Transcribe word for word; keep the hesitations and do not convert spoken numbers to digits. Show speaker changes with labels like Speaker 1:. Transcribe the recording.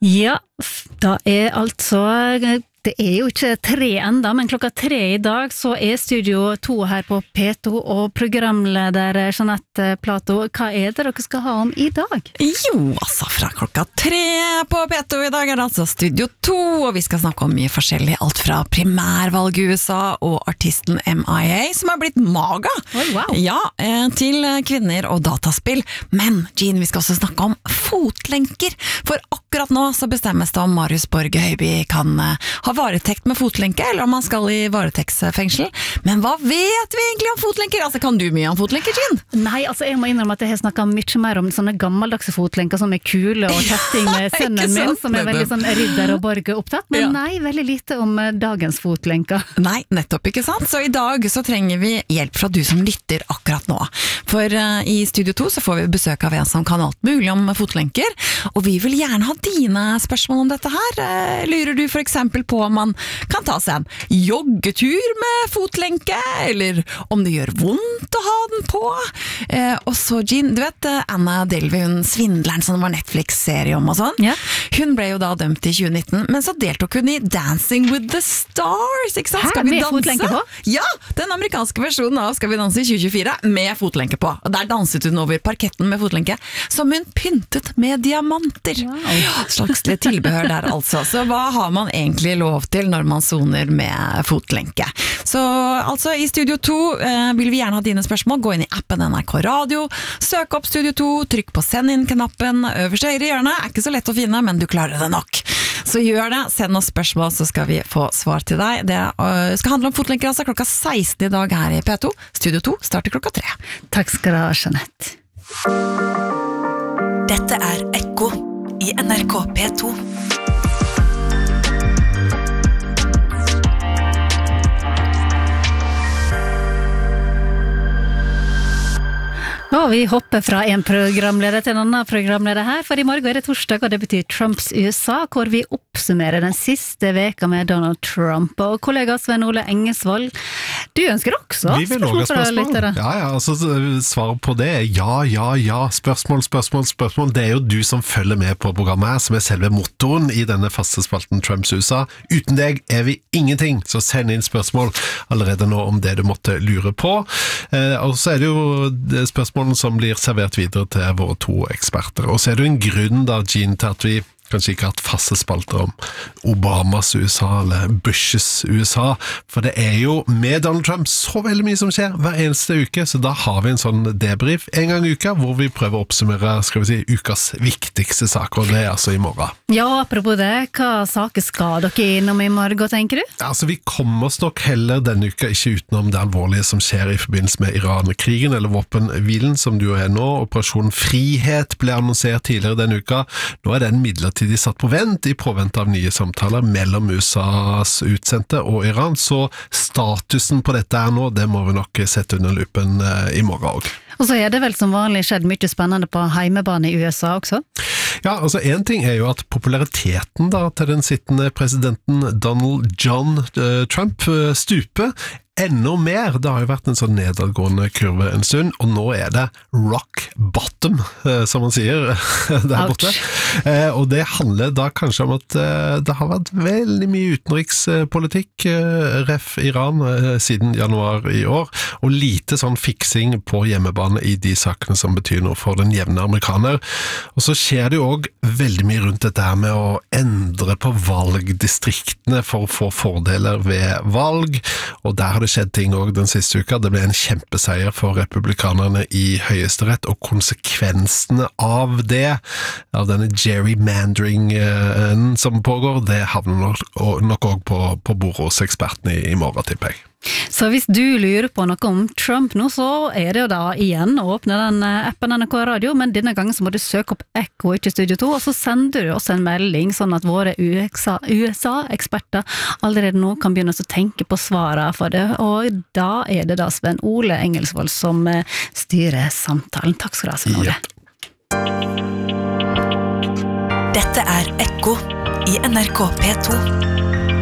Speaker 1: Ja, da er altså, det er jo ikke tre enda, men klokka tre i dag så er Studio to her på P to, og programleder Jeanette Plato, hva er det dere skal ha om i dag?
Speaker 2: Jo, altså fra klokka tre på P to i dag er det altså Studio to, og vi skal snakke om mye forskjellig, alt fra primærvalg i U S A og artisten M I A, som er blitt MAGA.
Speaker 1: Oi, wow.
Speaker 2: Ja, til kvinner og dataspill. Men, Jean, vi skal også snakke om fotlenker, for akkurat nå så bestemmes det om Marius Borge Høiby kan ha varetekt med fotlenke, eller om han skal i varetektsfengsel. Men hva vet vi egentlig om fotlenker? Altså, kan du mye om fotlenker, Jean?
Speaker 1: Nei, altså jeg må innrømme at jeg har snakket mye mer om sånne gammeldagse fotlenker som er kule og kjetting med sønnen min, som er veldig sånn Ridder og Borge opptatt, men ja. Nei, veldig lite om dagens fotlenker.
Speaker 2: Nei, nettopp, ikke sant? Så i dag så trenger vi hjelp fra du som lytter akkurat nå. For uh, i Studio to så får vi besøk av en som kan alt mulig om fotlenker, og vi vil gjerne ha dine spørsmål om dette her. Uh, lurer du for eksempel på om man kan ta seg en joggetur med fotlenke, eller om det gjør vondt å ha den på. Eh, og så, Jean, du vet Anna Delvey, hun svindleren som var Netflix-serie om og sånn. Ja. Hun ble jo da dømt i tjue nitten, men så deltok hun i Dancing with the Stars, ikke sant?
Speaker 1: Hæ,
Speaker 2: Skal vi
Speaker 1: med
Speaker 2: danse?
Speaker 1: Fotlenke på?
Speaker 2: Ja, den amerikanske versjonen av Skal vi danse i tjue tjuefire med fotlenke på. Og der danset hun over parketten med fotlenke, som hun pyntet med diamanter. Wow. Slags tilbehør der altså. Så hva har man egentlig lov til når man soner med fotlenke. Så altså i Studio to eh, vil vi gjerne ha dine spørsmål. Gå inn i appen N R K Radio, søk opp Studio to, trykk på send inn-knappen øverst i høyre hjørne. Er ikke så lett å finne, men du klarer det nok. Så gjør det, send oss spørsmål, så skal vi få svar til deg. Det uh, skal handle om fotlenker altså klokka seksten i dag her i P to. Studio to starter klokka tre.
Speaker 1: Takk skal du ha, Jeanette.
Speaker 3: Dette er Ekko i N R K P to.
Speaker 1: Og vi hopper fra en programleder til en annen programleder her, for i morgen er det torsdag, og det betyr Trumps U S A, hvor vi oppsummerer den siste veka med Donald Trump. Og kollega Sven Ole Engesvold, du ønsker også
Speaker 4: vi vil
Speaker 1: spørsmål fra lyttere.
Speaker 4: Ja, ja, altså svaret på det er ja, ja, ja, spørsmål, spørsmål, spørsmål. Det er jo du som følger med på programmet her, som er selve motoren i denne faste spalten Trumps U S A. Uten deg er vi ingenting, så send inn spørsmål allerede nå om det du måtte lure på. Eh, og så er det jo det spørsmål som blir servert videre til våre to eksperter. Og så er det jo en grunn da, Jean, til at vi kanskje ikke har hatt faste spalter om Obamas U S A eller Bushes U S A, for det er jo med Donald Trump så veldig mye som skjer hver eneste uke, så da har vi en sånn debrief en gang i uka, hvor vi prøver å oppsummere, skal vi si, ukas viktigste saker, og det er altså i morgen.
Speaker 1: Ja, apropos det, hva saker skal dere innom i morgen, tenker du?
Speaker 4: Altså, vi kommer oss nok heller denne uka ikke utenom det alvorlige som skjer i forbindelse med Iran-krigen, eller våpenhvilen, som du er nå. Operasjon Frihet ble annonsert tidligere denne uka. Nå er den midlertidig de satt på vent i påvente av nye samtaler mellom U S A's utsendte og Iran, så statusen på dette er nå, det må vi nok sette under lupen i morgen også.
Speaker 1: Og så er det vel som vanlig skjedd mye spennende på heimebane i U S A også?
Speaker 4: Ja, altså en ting er jo at populariteten da til den sittende presidenten Donald John uh, Trump uh, stuper enda mer. Det har jo vært en sånn nedadgående kurve en stund, og nå er det rock bottom, uh, som man sier der borte. Uh, og det handler da kanskje om at uh, det har vært veldig mye utenrikspolitikk, uh, ref Iran, uh, siden januar i år, og lite sånn fiksing på hjemmebane i de sakene som betyr noe for den jevne amerikaner. Og så skjer det jo også veldig mye rundt dette her med å endre på valgdistriktene for å få fordeler ved valg, og der har det skjedd ting også den siste uka. Det ble en kjempeseier for republikanerne i høyesterett, og konsekvensene av det, av denne gerrymanderingen som pågår, det havner nok også på, på bordet hos ekspertene i, i morgen, tipper jeg.
Speaker 1: Så hvis du lurer på noe om Trump nå, så er det jo da igjen å åpne den appen N R K Radio, men denne gangen så må du søke opp Ekko, ikke Studio to, og så sender du oss en melding, sånn at våre U S A-eksperter allerede nå kan begynne å tenke på svaret for det, og da er det da Sven Ole Engesvold som styrer samtalen. Takk skal du ha, Sven Ole.
Speaker 3: Dette er Ekko i N R K P to.